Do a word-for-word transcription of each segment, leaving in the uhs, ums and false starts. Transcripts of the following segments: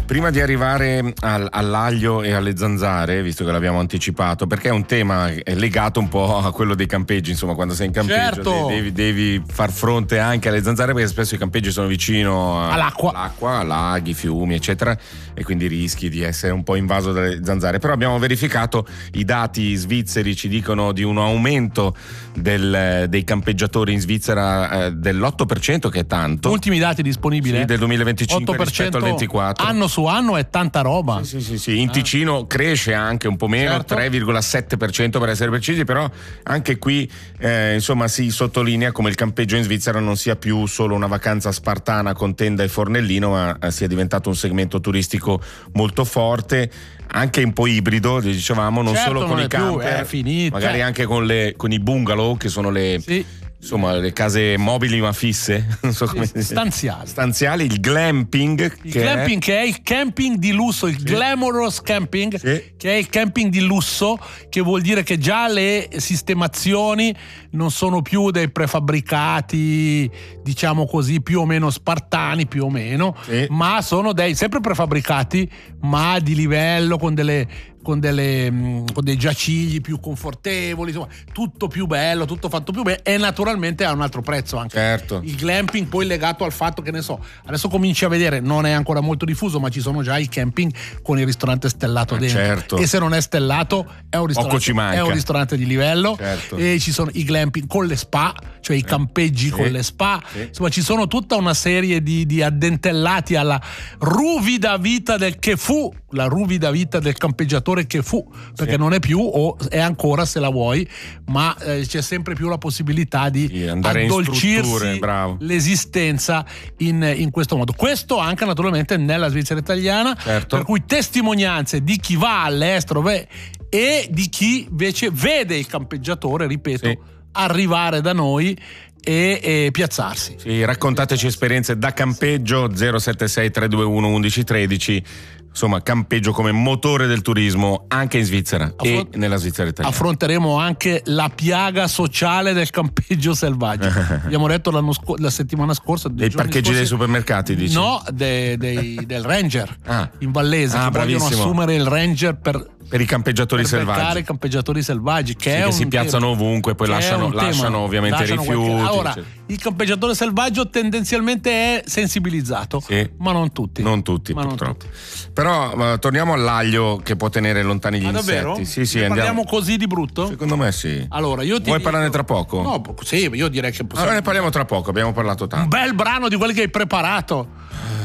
Prima di arrivare al, all'aglio e alle zanzare, visto che l'abbiamo anticipato, perché è un tema legato un po' a quello dei campeggi, insomma, quando sei in campeggio certo. devi, devi far fronte anche alle zanzare, perché spesso i campeggi sono vicino a, all'acqua. all'acqua, laghi, fiumi, eccetera, e quindi rischi di essere un po' invaso dalle zanzare. Però abbiamo verificato, i dati svizzeri ci dicono di un aumento del, dei campeggiatori in Svizzera eh, dell'otto per cento, che è tanto. Ultimi dati disponibili, sì, eh? del duemilaventicinque otto per cento rispetto al ventiquattro. Anno su anno è tanta roba. Sì, sì, sì, sì. In Ticino eh. cresce anche un po' meno, certo. tre virgola sette per cento per essere precisi, però anche qui eh, insomma si sottolinea come il campeggio in Svizzera non sia più solo una vacanza spartana con tenda e fornellino, ma eh, sia diventato un segmento turistico molto forte, anche un po' ibrido, dicevamo, non certo, solo non con è i camper, più, è finita. magari anche con, le, con i bungalow, che sono le... Sì. Insomma, le case mobili ma fisse, non so come sì, stanziali. Stanziali, il glamping. Il che glamping è... che è il camping di lusso, il sì. glamorous camping, sì. che è il camping di lusso, che vuol dire che già le sistemazioni non sono più dei prefabbricati, diciamo così, più o meno spartani, più o meno, sì. ma sono dei sempre prefabbricati, ma di livello, con delle con delle con dei giacigli più confortevoli, insomma, tutto più bello, tutto fatto più bene, e naturalmente ha un altro prezzo anche. Certo. Il glamping poi legato al fatto che, ne so, adesso cominci a vedere, non è ancora molto diffuso, ma ci sono già il camping con il ristorante stellato ah, dentro. Certo. E se non è stellato è un ristorante, è un ristorante di livello. Certo. E ci sono i glamping con le spa, cioè i campeggi sì. con le spa. Sì. Insomma, ci sono tutta una serie di, di addentellati alla ruvida vita del che fu, la ruvida vita del campeggiatore che fu, perché sì. non è più, o è ancora se la vuoi, ma eh, c'è sempre più la possibilità di sì, andare addolcirsi in bravo. l'esistenza in, in questo modo. Questo anche naturalmente nella Svizzera italiana, certo. per cui testimonianze di chi va all'estero beh, e di chi invece vede il campeggiatore, ripeto, sì. arrivare da noi e, e piazzarsi. Sì, raccontateci esperienze da campeggio. Zero sette sei tre due uno undici tredici. Insomma, campeggio come motore del turismo anche in Svizzera Affront- e nella Svizzera italiana. Affronteremo anche la piaga sociale del campeggio selvaggio. Abbiamo detto l'anno sc- la settimana scorsa dei parcheggi scorsi, dei supermercati, dici? No, de, de, del ranger ah. in Vallese, ah, che vogliono assumere il ranger per per i campeggiatori per selvaggi, i campeggiatori selvaggi che, sì, è che un si piazzano tema. ovunque, poi che lasciano, lasciano ovviamente lasciano rifiuti. Qualche... Allora, cioè. il campeggiatore selvaggio tendenzialmente è sensibilizzato, sì. ma non tutti. Non tutti, ma purtroppo. Non tutti. Però uh, torniamo all'aglio che può tenere lontani gli ah, insetti. Davvero? Sì, sì, ne andiamo. Parliamo così di brutto? Secondo me sì. Allora, io ti Vuoi dico... parlarne tra poco? No, sì, io direi che possiamo. Allora ne parliamo tra poco, abbiamo parlato tanto. Un bel brano di quelli che hai preparato.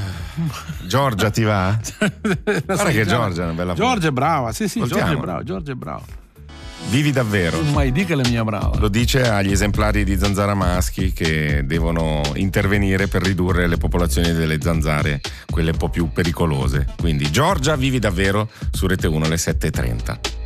Giorgia ti va? Guarda che Giorgia è una bella voce. Giorgia è brava, sì sì, Ascoltiamo. Giorgia è brava, Giorgia è brava. Vivi davvero. Non mai di che la mia brava. Lo dice agli esemplari di zanzara maschi che devono intervenire per ridurre le popolazioni delle zanzare, quelle un po' più pericolose. Quindi Giorgia, vivi davvero, su Rete uno alle sette e trenta.